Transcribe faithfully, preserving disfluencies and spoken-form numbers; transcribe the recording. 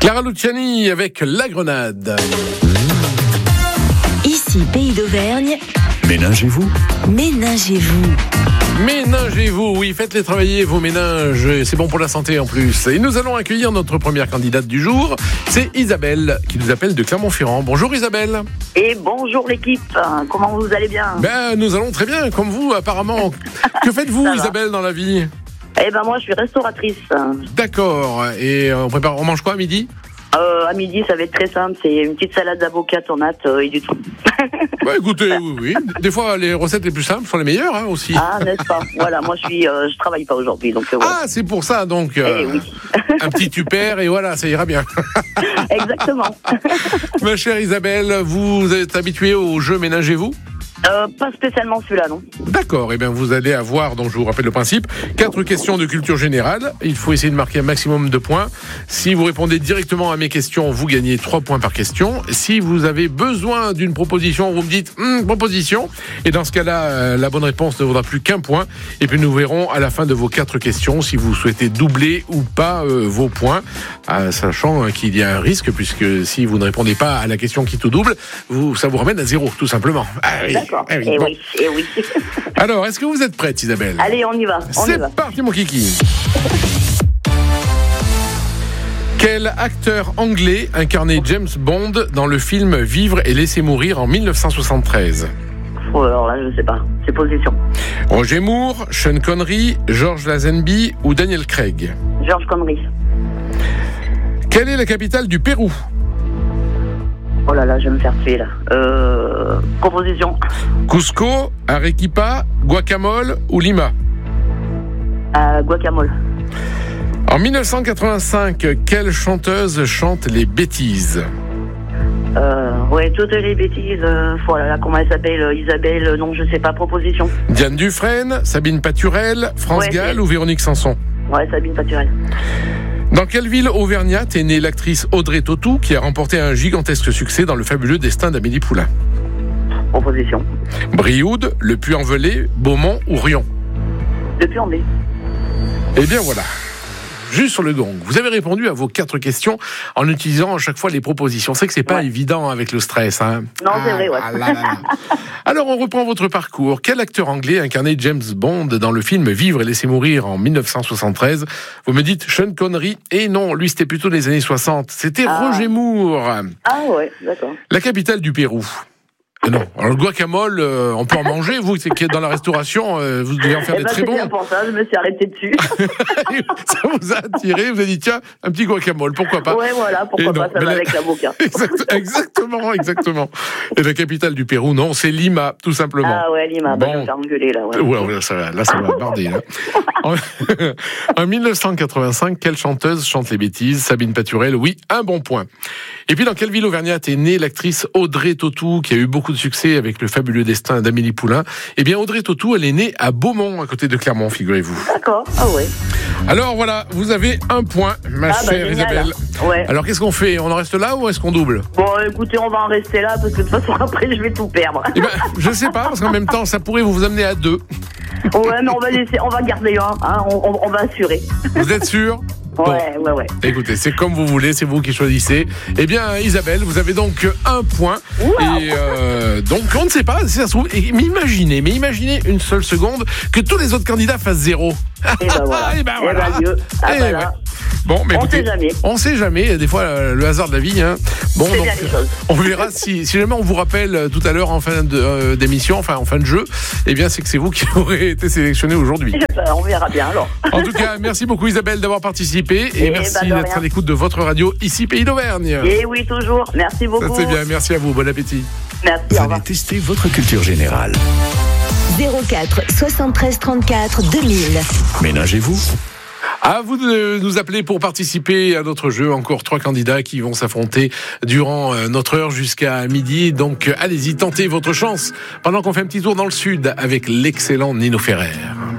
Clara Luciani avec La Grenade. Ici, Pays d'Auvergne. Ménagez-vous. Ménagez-vous. Ménagez-vous, oui, faites-les travailler, vos ménages, c'est bon pour la santé en plus. Et nous allons accueillir notre première candidate du jour, c'est Isabelle, qui nous appelle de Clermont-Ferrand. Bonjour Isabelle. Et bonjour l'équipe, comment vous allez bien? Ben, nous allons très bien, comme vous apparemment. Que faites-vous Isabelle dans la vie? Eh ben moi je suis restauratrice. D'accord, et on prépare, on mange quoi à midi? Euh, à midi, ça va être très simple. C'est une petite salade d'avocat, tomate euh, et du tout. Bah écoutez, oui, oui. Des fois, les recettes les plus simples sont les meilleures hein, aussi. Ah, n'est-ce pas? Voilà, moi je suis, euh, je travaille pas aujourd'hui, donc. Euh, ouais. Ah, c'est pour ça, donc. Euh, eh oui. Un petit tupper et voilà, ça ira bien. Exactement. Ma chère Isabelle, vous êtes habituée au jeu Ménagez-vous? Euh, pas spécialement celui-là, non. D'accord, et eh bien vous allez avoir, donc je vous rappelle le principe, quatre questions de culture générale. Il faut essayer de marquer un maximum de points. Si vous répondez directement à mes questions, vous gagnez trois points par question. Si vous avez besoin d'une proposition, vous me dites hm, proposition. Et dans ce cas-là, euh, la bonne réponse ne vaudra plus qu'un point. Et puis nous verrons à la fin de vos quatre questions si vous souhaitez doubler ou pas euh, vos points, euh, sachant euh, qu'il y a un risque, puisque si vous ne répondez pas à la question qui tout double, vous, ça vous ramène à zéro, tout simplement. Ah, oui. D'accord. Ah oui, et bon. oui, et oui. Alors, est-ce que vous êtes prête, Isabelle? Allez, on y va. On C'est y va. parti, mon kiki. Quel acteur anglais incarnait James Bond dans le film Vivre et laisser mourir en dix-neuf cent soixante-treize? Oh, alors là, je sais pas. C'est position. Roger Moore, Sean Connery, George Lazenby ou Daniel Craig? George Connery. Quelle est la capitale du Pérou? Oh là là, je vais me faire tuer là. Euh, proposition. Cusco, Arequipa, Guacamole ou Lima? Euh, guacamole. En dix-neuf cent quatre-vingt-cinq, quelle chanteuse chante les bêtises? Euh, ouais, toutes les bêtises. Euh, voilà, là, comment elle s'appelle? euh, Isabelle, euh, non, je sais pas. Proposition. Diane Dufresne, Sabine Paturel, France Ouais, Gall c'est... ou Véronique Sanson? Ouais, Sabine Paturel. Dans quelle ville auvergnate est née l'actrice Audrey Tautou qui a remporté un gigantesque succès dans le fabuleux destin d'Amélie Poulain? Proposition. Brioude, Le Puy-en-Velay, Beaumont ou Rion? Le Puy-en-Velay. Eh bien voilà, juste sur le gong. Vous avez répondu à vos quatre questions en utilisant à chaque fois les propositions. C'est que c'est pas ouais. évident avec le stress. Hein. Non, c'est vrai, ouais. Ah, là, là, là. Alors on reprend votre parcours. Quel acteur anglais incarnait James Bond dans le film Vivre et laisser mourir en dix-neuf cent soixante-treize? Vous me dites Sean Connery. Et non, lui c'était plutôt les années soixante. C'était ah. Roger Moore. Ah ouais, d'accord. La capitale du Pérou? Non, alors le guacamole, euh, on peut en manger, vous qui êtes dans la restauration, euh, vous devez en faire eh des ben, très bons. C'est bien pour ça, je me suis arrêtée dessus. Ça vous a attiré, vous avez dit tiens, un petit guacamole, pourquoi pas? Ouais, voilà, pourquoi Et pas, non, ça va la... avec l'avocat. Exact, exactement, exactement. Et la capitale du Pérou, non, c'est Lima, tout simplement. Ah ouais, Lima, bon. Bah, je vais me faire engueuler là. Ouais, ouais, ouais ça va, là, ça va barder. Là. En... en dix-neuf cent quatre-vingt-cinq, quelle chanteuse chante les bêtises? Sabine Paturel, oui, un bon point. Et puis, dans quelle ville auvergnate est née l'actrice Audrey Tautou, qui a eu beaucoup de succès avec le fabuleux destin d'Amélie Poulain? Eh bien, Audrey Tautou, elle est née à Beaumont, à côté de Clermont, figurez-vous. D'accord, ah ouais. Alors voilà, vous avez un point, ma ah, chère bah, Isabelle. Ouais. Alors qu'est-ce qu'on fait? On en reste là ou est-ce qu'on double? Bon, écoutez, on va en rester là parce que de toute façon après je vais tout perdre. Eh ben, je sais pas, parce qu'en même temps, ça pourrait vous amener à deux. Ouais, mais on va laisser, on va garder un, hein, on, on, on va assurer. Vous êtes sûr? Ouais, bon. ouais, ouais. Écoutez, c'est comme vous voulez, c'est vous qui choisissez. Eh bien, Isabelle, vous avez donc un point. Wow. Et euh, donc, on ne sait pas si ça se trouve. Mais imaginez, mais imaginez une seule seconde que tous les autres candidats fassent zéro. Et ben voilà. Et ben voilà. Et ben, Dieu. Ah, et ben ouais. là. Bon, mais on écoutez, sait jamais. On sait jamais. Des fois, euh, le hasard de la vie. Hein. Bon, c'est donc, bien les choses. on verra si, si jamais on vous rappelle euh, tout à l'heure en fin de, euh, d'émission, enfin en fin de jeu. Eh bien, c'est que c'est vous qui aurez été sélectionné aujourd'hui. Ben, on verra bien alors. En tout cas, merci beaucoup Isabelle d'avoir participé et, et merci ben d'être rien. à l'écoute de votre radio ici Pays d'Auvergne. Et oui, toujours. Merci beaucoup. Ça c'est bien. Merci à vous. Bon appétit. Merci. Vous allez tester votre culture générale. zéro quatre soixante-treize trente-quatre deux mille. Ménagez-vous. À vous de nous appeler pour participer à notre jeu. Encore trois candidats qui vont s'affronter durant notre heure jusqu'à midi. Donc allez-y, tentez votre chance pendant qu'on fait un petit tour dans le sud avec l'excellent Nino Ferrer.